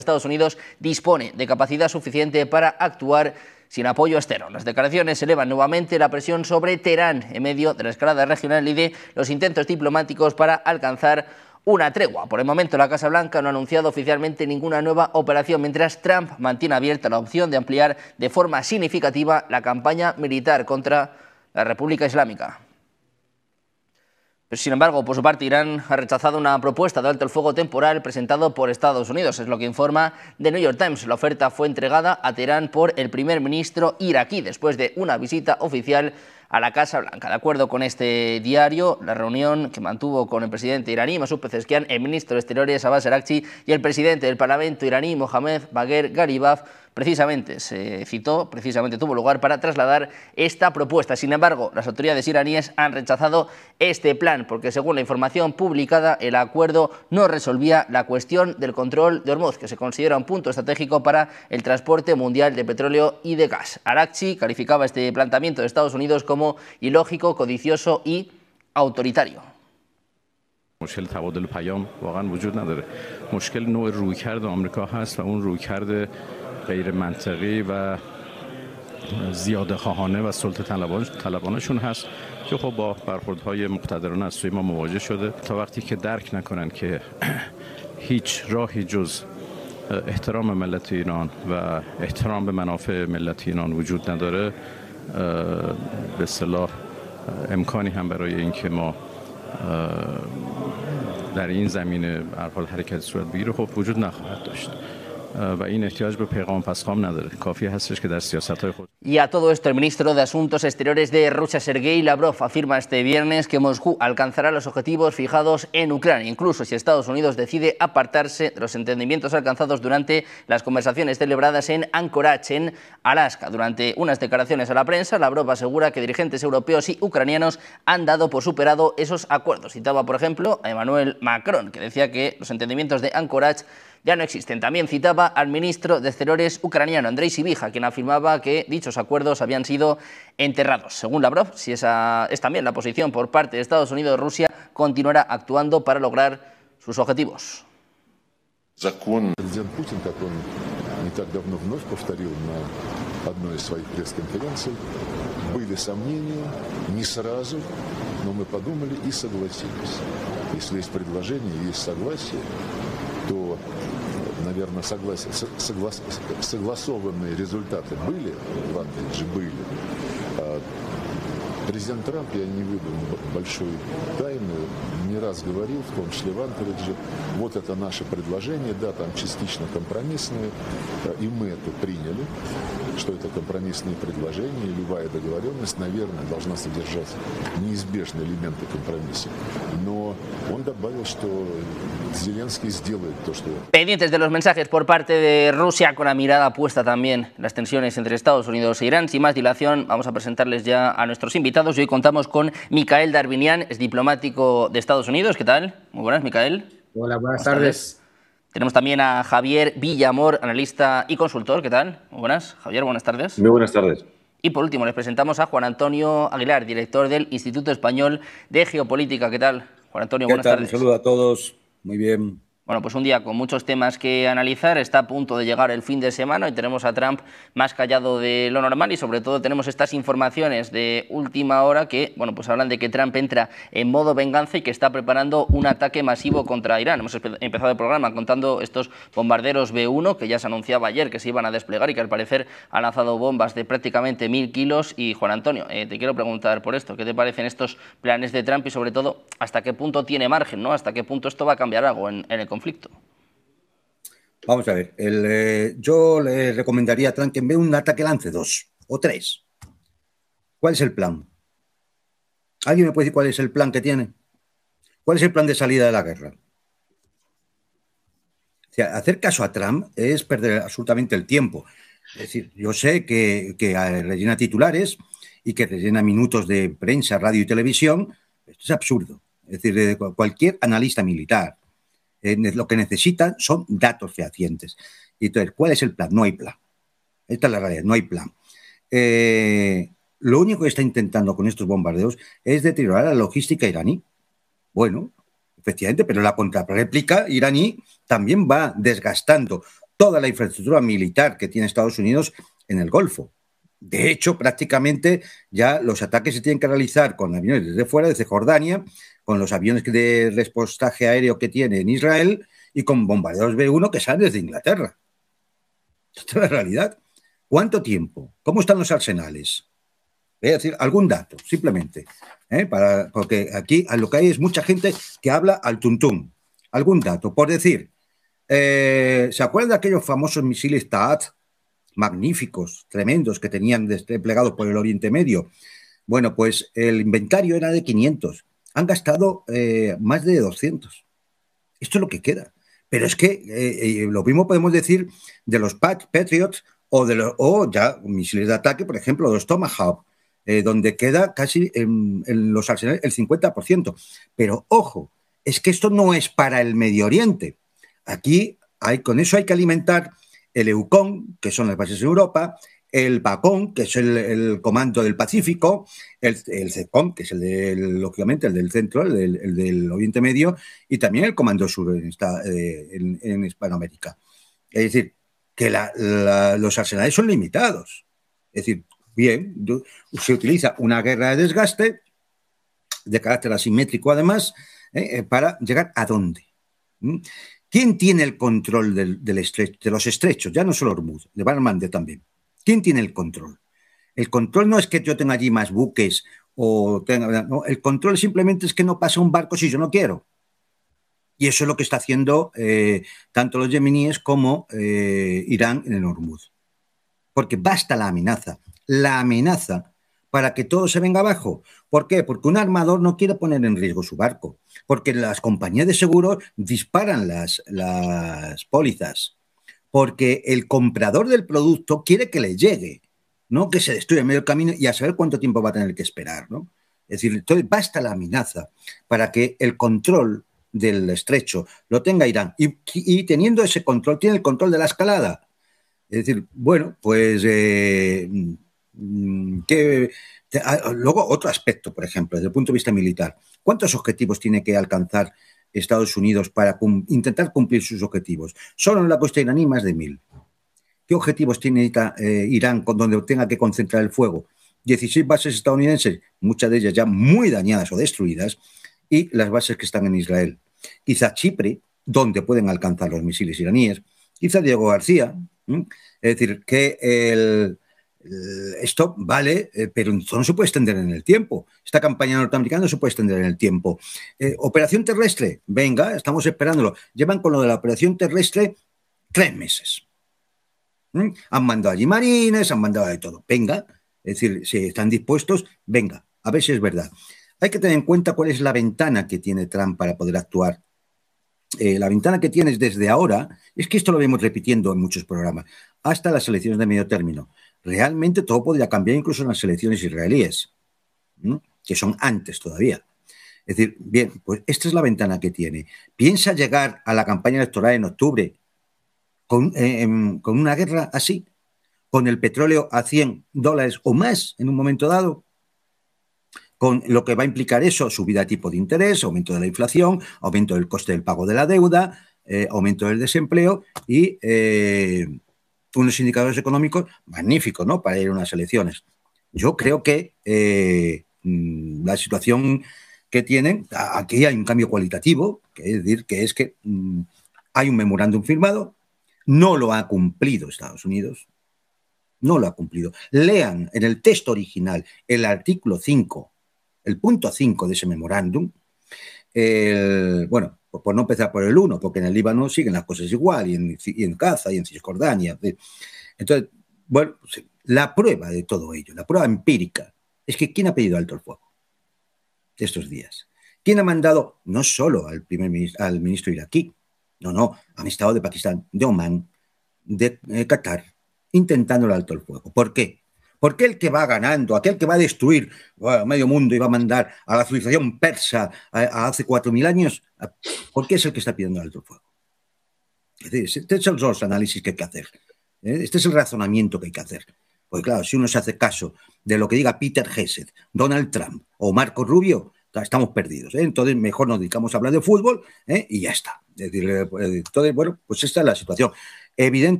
Estados Unidos dispone de capacidad suficiente para actuar sin apoyo externo. Las declaraciones elevan nuevamente la presión sobre Teherán en medio de la escalada regional y de los intentos diplomáticos para alcanzar una tregua. Por el momento, la Casa Blanca no ha anunciado oficialmente ninguna nueva operación, mientras Trump mantiene abierta la opción de ampliar de forma significativa la campaña militar contra la República Islámica. Pero, sin embargo, por su parte, Irán ha rechazado una propuesta de alto el fuego temporal presentado por Estados Unidos. Es lo que informa The New York Times. La oferta fue entregada a Teherán por el primer ministro iraquí después de una visita oficial a la Casa Blanca. De acuerdo con este diario, la reunión que mantuvo con el presidente iraní Masoud Pezeshkian, el ministro de Exteriores Abbas Araghchi y el presidente del Parlamento iraní Mohammad Bagher Ghalibaf tuvo lugar para trasladar esta propuesta. Sin embargo, las autoridades iraníes han rechazado este plan porque, según la información publicada, el acuerdo no resolvía la cuestión del control de Hormuz, que se considera un punto estratégico para el transporte mundial de petróleo y de gas. Araghchi calificaba este planteamiento de Estados Unidos como ilógico, codicioso y autoritario. مشکل تبادل پیام واقعا وجود نداره. مشکل نوع رویکرد آمریکا هست و اون رویکرد غیر منطقی و زیاده خواهانه و سلطه طلبانشون هست که خب با برخوردهای مقتدرانه از سوی ما مواجه شده. تا وقتی که درک نکنن که هیچ راهی جز احترام ملت ایران و احترام به منافع ملت ایران وجود نداره، به اصطلاح امکانی هم برای اینکه ما در این زمینه به هر حال حرکت صورت بگیره خب وجود نخواهد داشت. Y a todo esto, el ministro de Asuntos Exteriores de Rusia, Sergei Lavrov, afirma este viernes que Moscú alcanzará los objetivos fijados en Ucrania, incluso si Estados Unidos decide apartarse de los entendimientos alcanzados durante las conversaciones celebradas en Anchorage, en Alaska. Durante unas declaraciones a la prensa, Lavrov asegura que dirigentes europeos y ucranianos han dado por superado esos acuerdos. Citaba, por ejemplo, a Emmanuel Macron, que decía que los entendimientos de Anchorage ya no existen. También citaba al ministro de Exteriores ucraniano, Andrei Sybiha, quien afirmaba que dichos acuerdos habían sido enterrados. Según Lavrov, si esa es también la posición por parte de Estados Unidos, Rusia continuará actuando para lograr sus objetivos. Президент Путин, как он не так давно вновь повторил на одной из своих пресс-конференций, были сомнения, не сразу, но мы подумали и согласились. Если есть предложение, есть согласие, то, наверное, согласованные результаты были, в Анкаридже были. Президент Трамп, я не выдам большой тайны, не раз говорил, в том числе в Анкаридже, вот это наше предложение, да, там частично компромиссное, и мы это приняли, что это компромиссные предложения, и любая договоренность, наверное, должна содержать неизбежные элементы компромисса. Но он добавил, что Zelensky сделает то, что... Pendientes de los mensajes por parte de Rusia, con la mirada puesta también en las tensiones entre Estados Unidos e Irán. Sin más dilación, vamos a presentarles ya a nuestros invitados. Y hoy contamos con Mikhail Darvinian, es diplomático de Estados Unidos. ¿Qué tal? Muy buenas, Mikhail. Hola, buenas tardes. Tenemos también a Javier Villamor, analista y consultor. ¿Qué tal? Muy buenas. Javier, buenas tardes. Muy buenas tardes. Y por último, les presentamos a Juan Antonio Aguilar, director del Instituto Español de Geopolítica. ¿Qué tal? Juan Antonio, buenas tardes. Un saludo a todos. Muy bien. Bueno, pues un día con muchos temas que analizar. Está a punto de llegar el fin de semana y tenemos a Trump más callado de lo normal y sobre todo tenemos estas informaciones de última hora que, bueno, pues hablan de que Trump entra en modo venganza y que está preparando un ataque masivo contra Irán. Hemos empezado el programa contando estos bombarderos B-1 que ya se anunciaba ayer que se iban a desplegar y que al parecer han lanzado bombas de prácticamente 1000 kilos. Y Juan Antonio, te quiero preguntar por esto, ¿qué te parecen estos planes de Trump y sobre todo hasta qué punto tiene margen, ¿no? ¿Hasta qué punto esto va a cambiar algo en el conflicto? Vamos a ver, yo le recomendaría a Trump que en vez de un ataque lance 2 o 3. ¿Cuál es el plan? ¿Alguien me puede decir cuál es el plan que tiene? ¿Cuál es el plan de salida de la guerra? O sea, hacer caso a Trump es perder absolutamente el tiempo. Es decir, yo sé que rellena titulares y que rellena minutos de prensa, radio y televisión. Esto es absurdo. Es decir, de cualquier analista militar. Lo que necesitan son datos fehacientes. Y entonces, ¿cuál es el plan? No hay plan. Esta es la realidad, no hay plan. Lo único que está intentando con estos bombardeos es deteriorar la logística iraní. Bueno, efectivamente, pero la contrarréplica iraní también va desgastando toda la infraestructura militar que tiene Estados Unidos en el Golfo. De hecho, prácticamente ya los ataques se tienen que realizar con aviones desde fuera, desde Jordania, con los aviones de repostaje aéreo que tiene en Israel y con bombarderos B-1 que salen desde Inglaterra. Esta es la realidad. ¿Cuánto tiempo? ¿Cómo están los arsenales? Voy a decir algún dato, simplemente, porque aquí lo que hay es mucha gente que habla al tuntún. Algún dato, por decir, ¿se acuerdan de aquellos famosos misiles THAAD? Magníficos, tremendos, que tenían desplegados por el Oriente Medio. Bueno, pues el inventario era de 500. Han gastado más de 200. Esto es lo que queda. Pero es que lo mismo podemos decir de los Patriots o ya misiles de ataque, por ejemplo, los Tomahawk, donde queda casi en los arsenales el 50%. Pero ojo, es que esto no es para el Medio Oriente. Aquí con eso hay que alimentar el EUCOM, que son las bases de Europa, el PACOM, que es el Comando del Pacífico, el CECOM, que es lógicamente el del centro, el del Oriente Medio, y también el Comando Sur en Hispanoamérica. Es decir, que los arsenales son limitados. Es decir, bien, se utiliza una guerra de desgaste, de carácter asimétrico además, para llegar ¿a dónde? ¿Quién tiene el control de los estrechos? Ya no solo Hormuz, de Bab el-Mandeb también. ¿Quién tiene el control? El control no es que yo tenga allí más buques no, el control simplemente es que no pasa un barco si yo no quiero. Y eso es lo que está haciendo tanto los yemeníes como Irán en el Hormuz. Porque basta la amenaza para que todo se venga abajo. ¿Por qué? Porque un armador no quiere poner en riesgo su barco, porque las compañías de seguros disparan las pólizas, porque el comprador del producto quiere que le llegue, no que se destruya en medio del camino y a saber cuánto tiempo va a tener que esperar, ¿no? Es decir, entonces basta la amenaza para que el control del estrecho lo tenga Irán y teniendo ese control, tiene el control de la escalada. Es decir, bueno, pues luego otro aspecto, por ejemplo, desde el punto de vista militar. ¿Cuántos objetivos tiene que alcanzar Estados Unidos para intentar cumplir sus objetivos? Solo en la costa iraní más de 1000. ¿Qué objetivos tiene Irán donde tenga que concentrar el fuego? 16 bases estadounidenses, muchas de ellas ya muy dañadas o destruidas, y las bases que están en Israel. Quizá Chipre, donde pueden alcanzar los misiles iraníes. Quizá Diego García. Es decir, que esto vale, pero no se puede extender en el tiempo. Esta campaña norteamericana no se puede extender en el tiempo. Operación terrestre, venga, estamos esperándolo. Llevan con lo de la operación terrestre 3 meses. Han mandado allí marines, han mandado de todo. Venga, es decir, si están dispuestos, venga, a ver si es verdad. Hay que tener en cuenta cuál es la ventana que tiene Trump para poder actuar. La ventana que tienes desde ahora, es que esto lo vemos repitiendo en muchos programas, hasta las elecciones de medio término. Realmente todo podría cambiar incluso en las elecciones israelíes, que son antes todavía. Es decir, bien, pues esta es la ventana que tiene. ¿Piensa llegar a la campaña electoral en octubre con una guerra así? ¿Con el petróleo a $100 o más en un momento dado? Con lo que va a implicar eso, subida de tipo de interés, aumento de la inflación, aumento del coste del pago de la deuda, aumento del desempleo y unos indicadores económicos magníficos, ¿no?, para ir a unas elecciones. Yo creo que la situación que tienen, aquí hay un cambio cualitativo, que es decir, que es que hay un memorándum firmado, no lo ha cumplido Estados Unidos, no lo ha cumplido. Lean en el texto original el artículo 5, el punto 5 de ese memorándum. Bueno, por no empezar por el 1, porque en el Líbano siguen las cosas igual, y en Gaza, y en Cisjordania. Entonces, bueno, la prueba de todo ello, la prueba empírica, es que ¿quién ha pedido alto el fuego estos días? ¿Quién ha mandado no solo al ministro iraquí? No, han estado de Pakistán, de Omán, de Qatar, intentando el alto el fuego. ¿Por qué? Porque el que va ganando, aquel que va a destruir medio mundo y va a mandar a la civilización persa hace 4000 años, ¿por qué es el que está pidiendo alto el fuego? Es decir, estos son los análisis que hay que hacer. Este es el razonamiento que hay que hacer. Porque claro, si uno se hace caso de lo que diga Peter Hesed, Donald Trump o Marco Rubio, estamos perdidos, ¿eh? Entonces mejor nos dedicamos a hablar de fútbol, ¿eh? Y ya está. Es decir, entonces, bueno, pues esta es la situación. Evidentemente,